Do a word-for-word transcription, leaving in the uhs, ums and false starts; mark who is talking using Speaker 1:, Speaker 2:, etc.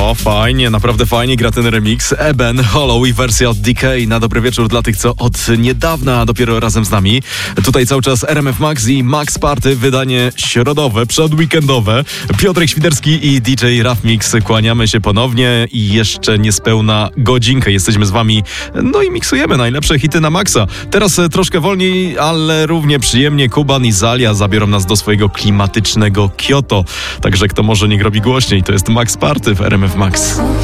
Speaker 1: O, fajnie, naprawdę fajnie gra ten remix. Eben, Hollow i wersja od D K. Na dobry wieczór dla tych, co od niedawna dopiero razem z nami. Tutaj cały czas R M F Max i Max Party, wydanie środowe, przedweekendowe. Piotrek Świderski i D J Raf Mix. Kłaniamy się ponownie i jeszcze niespełna godzinkę jesteśmy z wami. No i miksujemy najlepsze hity na maksa. Teraz troszkę wolniej, ale równie przyjemnie Kuban i Zalia zabiorą nas do swojego klimatycznego Kyoto. Także kto może niech robi głośniej, to jest Max Party w R M F Max.